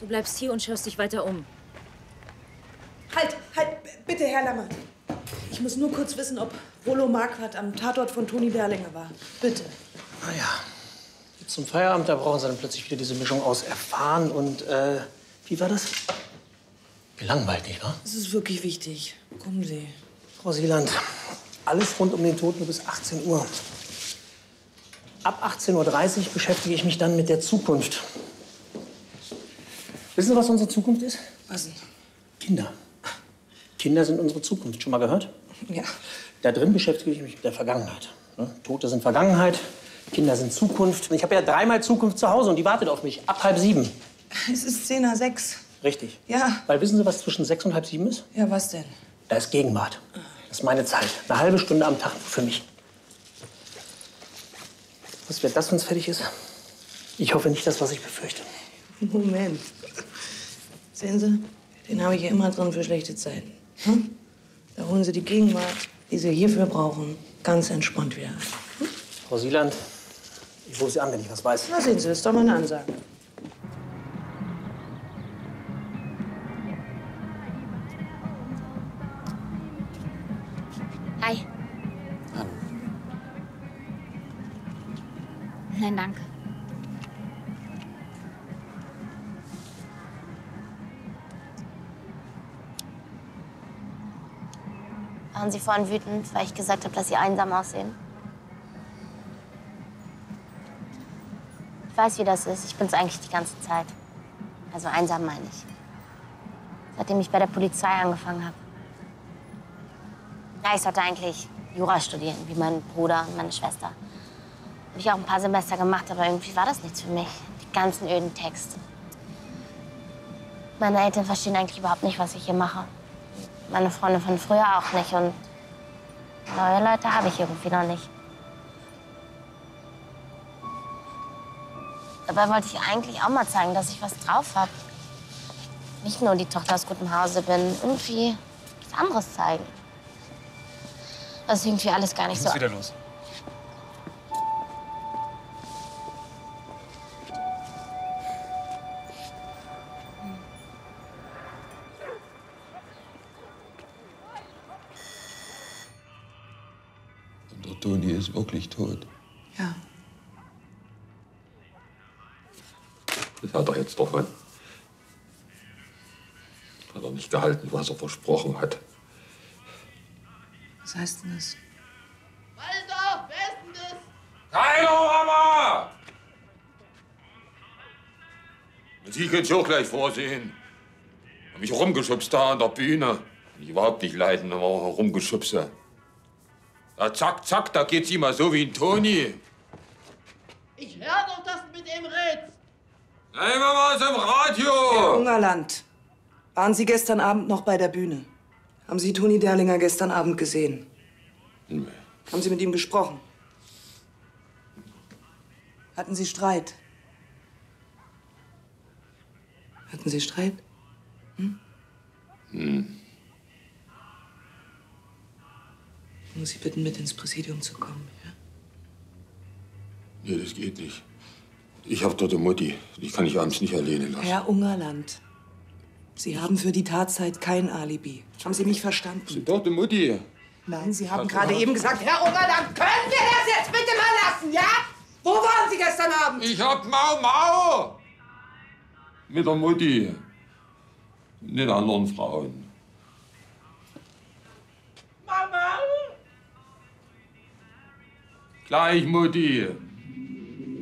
Du bleibst hier und schaust dich weiter um. Halt, bitte, Herr Lammert. Ich muss nur kurz wissen, ob Rollo Marquardt am Tatort von Toni Derlinger war. Bitte. Naja, jetzt zum Feierabend, da brauchen Sie dann plötzlich wieder diese Mischung aus erfahren und, wie war das? Gelangweilt, nicht wahr? Es ist wirklich wichtig. Kommen Sie. Frau Sieland, alles rund um den Toten nur bis 18 Uhr. Ab 18:30 Uhr beschäftige ich mich dann mit der Zukunft. Wissen Sie, was unsere Zukunft ist? Was denn? Kinder. Kinder sind unsere Zukunft. Schon mal gehört? Ja. Da drin beschäftige ich mich mit der Vergangenheit. Tote sind Vergangenheit, Kinder sind Zukunft. Und ich habe ja 3-mal Zukunft zu Hause und die wartet auf mich. Ab 6:30. Es ist 10 nach 6. Richtig. Ja. Weil wissen Sie, was zwischen 6 und 6:30 ist? Ja, was denn? Da ist Gegenwart. Das ist meine Zeit. Eine halbe Stunde am Tag für mich. Was wird das, wenn es fertig ist? Ich hoffe nicht das, was ich befürchte. Moment. Sehen Sie, den habe ich ja immer drin für schlechte Zeiten. Hm? Da holen Sie die Gegenwart, die Sie hierfür brauchen, ganz entspannt wieder ein. Frau Sieland, ich rufe Sie an, wenn ich was weiß. Na, sehen Sie, das ist doch mal eine Ansage. Hi. Hallo. Nein, danke. Waren Sie vorhin wütend, weil ich gesagt habe, dass Sie einsam aussehen? Ich weiß, wie das ist. Ich bin's eigentlich die ganze Zeit. Also einsam meine ich. Seitdem ich bei der Polizei angefangen habe. Ja, ich sollte eigentlich Jura studieren, wie mein Bruder und meine Schwester. Habe ich auch ein paar Semester gemacht, aber irgendwie war das nichts für mich. Die ganzen öden Texte. Meine Eltern verstehen eigentlich überhaupt nicht, was ich hier mache. Meine Freunde von früher auch nicht und neue Leute habe ich irgendwie noch nicht. Dabei wollte ich eigentlich auch mal zeigen, dass ich was drauf habe. Nicht nur die Tochter aus gutem Hause bin, irgendwie was anderes zeigen. Das ist irgendwie alles gar nicht so. Was ist wieder los? Der Toni ist wirklich tot. Ja. Das hat er jetzt davon. Hat er nicht gehalten, was er versprochen hat. Was heißt denn das? Walter, wer ist denn das? Keiner, Mama! Sie können es auch gleich vorsehen. Hab mich rumgeschubst da an der Bühne. Ich überhaupt nicht leiden, aber rumgeschubse. Ja, zack, zack, da geht's ihm mal so wie ein Toni. Ich hör doch, dass du mit ihm redst. Nein, Mama, ist im Radio. Herr Ungerland, waren Sie gestern Abend noch bei der Bühne? Haben Sie Toni Derlinger gestern Abend gesehen? Nee. Haben Sie mit ihm gesprochen? Hatten Sie Streit? Hatten Sie Streit? Ich muss Sie bitten, mit ins Präsidium zu kommen, ja? Nee, das geht nicht. Ich hab dort eine Mutti. Die kann ich abends nicht alleine lassen. Herr Ungerland, Sie haben für die Tatzeit kein Alibi. Haben Sie mich verstanden? Sie dort eine Mutti. Nein, Sie haben gerade eben gesagt, Herr Ungerland, können wir das jetzt bitte mal lassen, ja? Wo waren Sie gestern Abend? Ich hab Mau. Mit der Mutti. Mit anderen Frauen. Mama! Gleich, Mutti.